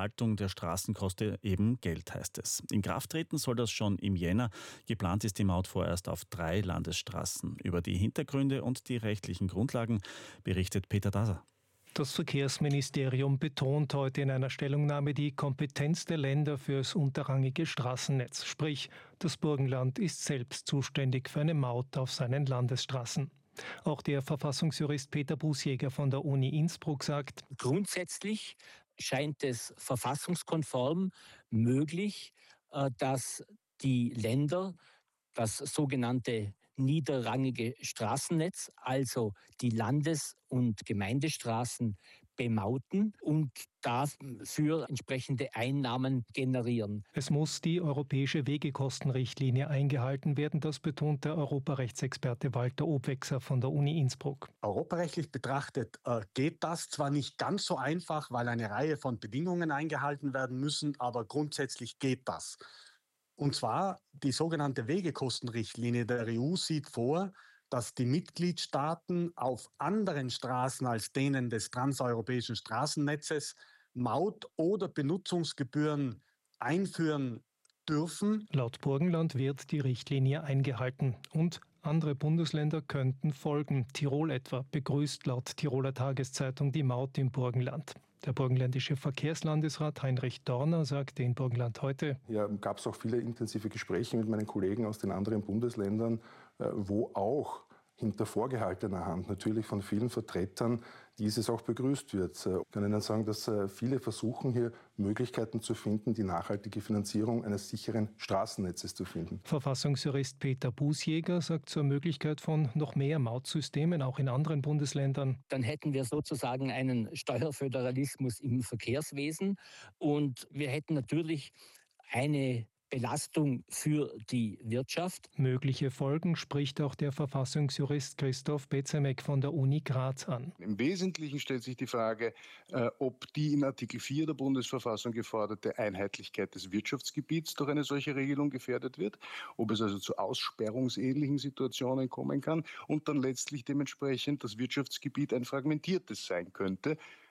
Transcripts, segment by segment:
Erhaltung der Straßen koste eben Geld, heißt es. In Kraft treten soll das schon im Jänner. Geplant ist die Maut vorerst auf 3 Landesstraßen. Über die Hintergründe und die rechtlichen Grundlagen berichtet Peter Daser. Das Verkehrsministerium betont heute in einer Stellungnahme die Kompetenz der Länder fürs unterrangige Straßennetz. Sprich, das Burgenland ist selbst zuständig für eine Maut auf seinen Landesstraßen. Auch der Verfassungsjurist Peter Busjäger von der Uni Innsbruck sagt: Grundsätzlich scheint es verfassungskonform möglich, dass die Länder das sogenannte niederrangige Straßennetz, also die Landes- und Gemeindestraßen, bemauten und dafür entsprechende Einnahmen generieren. Es muss die europäische Wegekostenrichtlinie eingehalten werden, das betont der Europarechtsexperte Walter Obwechser von der Uni Innsbruck. Europarechtlich betrachtet geht das zwar nicht ganz so einfach, weil eine Reihe von Bedingungen eingehalten werden müssen, aber grundsätzlich geht das. Und zwar die sogenannte Wegekostenrichtlinie der EU sieht vor, dass die Mitgliedstaaten auf anderen Straßen als denen des transeuropäischen Straßennetzes Maut- oder Benutzungsgebühren einführen dürfen. Laut Burgenland wird die Richtlinie eingehalten und andere Bundesländer könnten folgen. Tirol etwa begrüßt laut Tiroler Tageszeitung die Maut im Burgenland. Der burgenländische Verkehrslandesrat Heinrich Dorner sagte in Burgenland heute: Ja, gab es auch viele intensive Gespräche mit meinen Kollegen aus den anderen Bundesländern, wo auch hinter vorgehaltener Hand natürlich von vielen Vertretern dieses auch begrüßt wird. Ich kann Ihnen sagen, dass viele versuchen, hier Möglichkeiten zu finden, die nachhaltige Finanzierung eines sicheren Straßennetzes zu finden. Verfassungsjurist Peter Busjäger sagt zur Möglichkeit von noch mehr Mautsystemen, auch in anderen Bundesländern: Dann hätten wir sozusagen einen Steuerföderalismus im Verkehrswesen und wir hätten natürlich eine Belastung für die Wirtschaft. Mögliche Folgen spricht auch der Verfassungsjurist Christoph Bezemek von der Uni Graz an. Im Wesentlichen stellt sich die Frage, ob die in Artikel 4 der Bundesverfassung geforderte Einheitlichkeit des Wirtschaftsgebiets durch eine solche Regelung gefährdet wird, ob es also zu aussperrungsähnlichen Situationen kommen kann und dann letztlich dementsprechend das Wirtschaftsgebiet ein fragmentiertes sein könnte.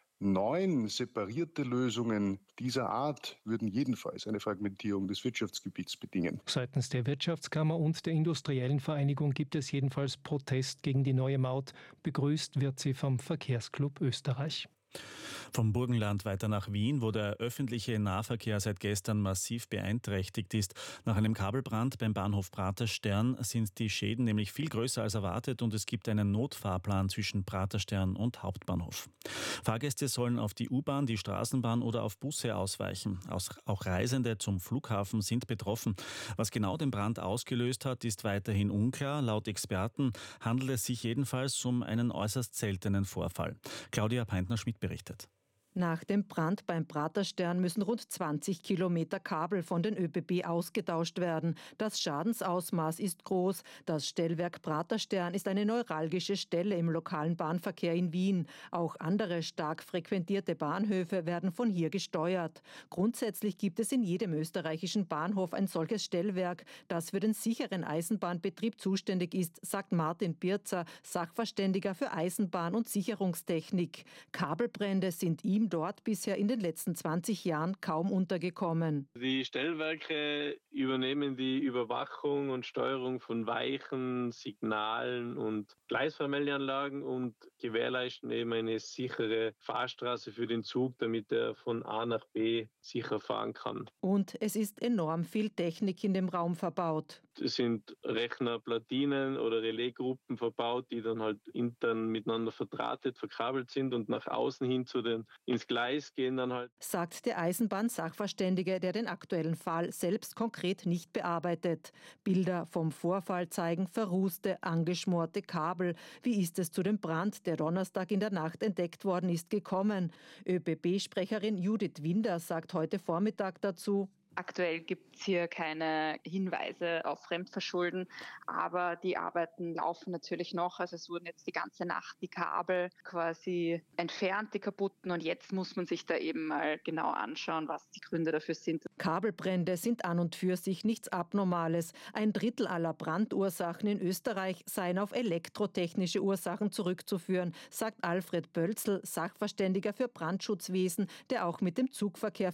9 separierte Lösungen dieser Art würden jedenfalls eine Fragmentierung des Wirtschaftsgebiets bedingen. Seitens der Wirtschaftskammer und der Industriellen Vereinigung gibt es jedenfalls Protest gegen die neue Maut. Begrüßt wird sie vom Verkehrsclub Österreich. Vom Burgenland weiter nach Wien, wo der öffentliche Nahverkehr seit gestern massiv beeinträchtigt ist. Nach einem Kabelbrand beim Bahnhof Praterstern sind die Schäden nämlich viel größer als erwartet und es gibt einen Notfahrplan zwischen Praterstern und Hauptbahnhof. Fahrgäste sollen auf die U-Bahn, die Straßenbahn oder auf Busse ausweichen. Auch Reisende zum Flughafen sind betroffen. Was genau den Brand ausgelöst hat, ist weiterhin unklar. Laut Experten handelt es sich jedenfalls um einen äußerst seltenen Vorfall. Claudia Peintner-Schmidt berichtet. Nach dem Brand beim Praterstern müssen rund 20 Kilometer Kabel von den ÖBB ausgetauscht werden. Das Schadensausmaß ist groß. Das Stellwerk Praterstern ist eine neuralgische Stelle im lokalen Bahnverkehr in Wien. Auch andere stark frequentierte Bahnhöfe werden von hier gesteuert. Grundsätzlich gibt es in jedem österreichischen Bahnhof ein solches Stellwerk, das für den sicheren Eisenbahnbetrieb zuständig ist, sagt Martin Birzer, Sachverständiger für Eisenbahn- und Sicherungstechnik. Kabelbrände sind ihm dort bisher in den letzten 20 Jahren kaum untergekommen. Die Stellwerke übernehmen die Überwachung und Steuerung von Weichen, Signalen und Gleisvermeldeanlagen und gewährleisten eben eine sichere Fahrstraße für den Zug, damit er von A nach B sicher fahren kann. Und es ist enorm viel Technik in dem Raum verbaut. Es sind Rechnerplatinen oder Relaisgruppen verbaut, die dann halt intern miteinander verdrahtet, verkabelt sind und nach außen hin ins Gleis gehen dann halt. Sagt der Eisenbahnsachverständige, der den aktuellen Fall selbst konkret nicht bearbeitet. Bilder vom Vorfall zeigen verrußte, angeschmorte Kabel. Wie ist es zu dem Brand, der Donnerstag in der Nacht entdeckt worden ist, gekommen? ÖBB-Sprecherin Judith Winder sagt heute Vormittag dazu: Aktuell gibt es hier keine Hinweise auf Fremdverschulden, aber die Arbeiten laufen natürlich noch. Also es wurden jetzt die ganze Nacht die Kabel quasi entfernt, die kaputten, und jetzt muss man sich da eben mal genau anschauen, was die Gründe dafür sind. Kabelbrände sind an und für sich nichts Abnormales. 1/3 aller Brandursachen in Österreich seien auf elektrotechnische Ursachen zurückzuführen, sagt Alfred Bölzl, Sachverständiger für Brandschutzwesen, der auch mit dem Zugverkehr